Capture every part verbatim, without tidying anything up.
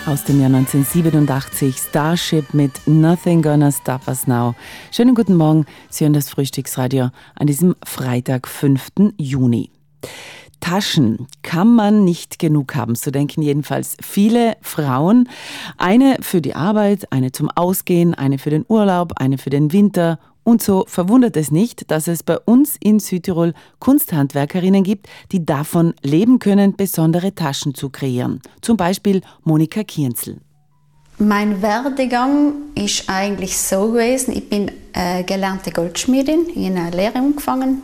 Aus dem Jahr neunzehnhundertsiebenundachtzig, Starship mit Nothing Gonna Stop Us Now. Schönen guten Morgen, Sie hören das Frühstücksradio an diesem Freitag, fünften Juni. Taschen kann man nicht genug haben, so denken jedenfalls viele Frauen. Eine für die Arbeit, eine zum Ausgehen, eine für den Urlaub, eine für den Winter. Und so verwundert es nicht, dass es bei uns in Südtirol Kunsthandwerkerinnen gibt, die davon leben können, besondere Taschen zu kreieren. Zum Beispiel Monika Kienzl. Mein Werdegang ist eigentlich so gewesen, ich bin äh, gelernte Goldschmiedin, in einer Lehre angefangen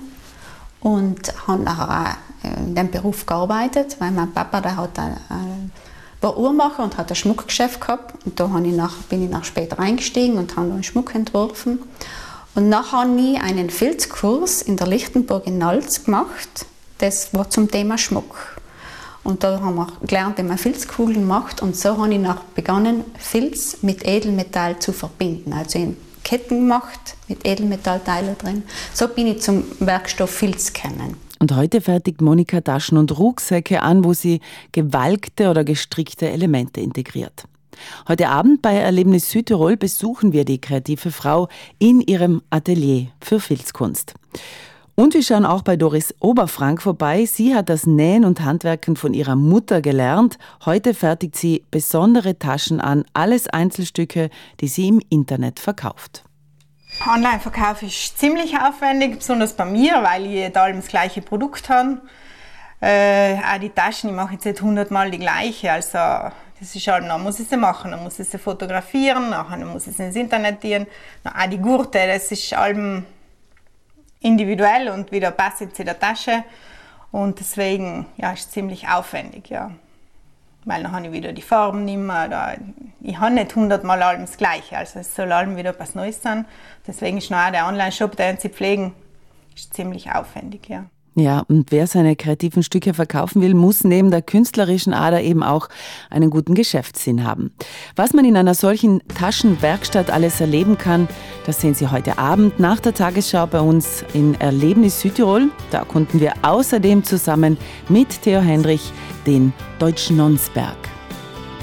und habe nachher auch in diesem Beruf gearbeitet, weil mein Papa der hat ein, ein, war Uhrmacher und hat ein Schmuckgeschäft gehabt. Und da habe ich nach, bin ich nach später eingestiegen und habe einen Schmuck entworfen. Und nachher habe ich einen Filzkurs in der Lichtenburg in Nals gemacht. Das war zum Thema Schmuck. Und da haben wir gelernt, wie man Filzkugeln macht. Und so habe ich nach begonnen, Filz mit Edelmetall zu verbinden. Also in Ketten gemacht, mit Edelmetallteilen drin. So bin ich zum Werkstoff Filz gekommen. Und heute fertigt Monika Taschen und Rucksäcke an, wo sie gewalkte oder gestrickte Elemente integriert. Heute Abend bei Erlebnis Südtirol besuchen wir die kreative Frau in ihrem Atelier für Filzkunst. Und wir schauen auch bei Doris Oberfrank vorbei. Sie hat das Nähen und Handwerken von ihrer Mutter gelernt. Heute fertigt sie besondere Taschen an, alles Einzelstücke, die sie im Internet verkauft. Online-Verkauf ist ziemlich aufwendig, besonders bei mir, weil ich jede allem das gleiche Produkt habe. Äh, auch die Taschen, ich mache jetzt nicht hundertmal die gleiche, also das ist halt, dann muss ich sie machen, dann muss ich sie fotografieren, dann muss ich sie ins Internet gehen. Auch die Gurte, das ist allem individuell und wieder passend zu der Tasche und deswegen ja, ist es ziemlich aufwendig, ja. Weil dann habe ich wieder die Farben nicht mehr, oder ich habe nicht hundertmal allem das Gleiche, also es soll allem wieder was Neues sein. Deswegen ist noch auch der Online-Shop, den sie pflegen, ist ziemlich aufwendig, ja. Ja, und wer seine kreativen Stücke verkaufen will, muss neben der künstlerischen Ader eben auch einen guten Geschäftssinn haben. Was man in einer solchen Taschenwerkstatt alles erleben kann, das sehen Sie heute Abend nach der Tagesschau bei uns in Erlebnis Südtirol. Da erkunden wir außerdem zusammen mit Theo Hendrich den Deutschen Nonsberg.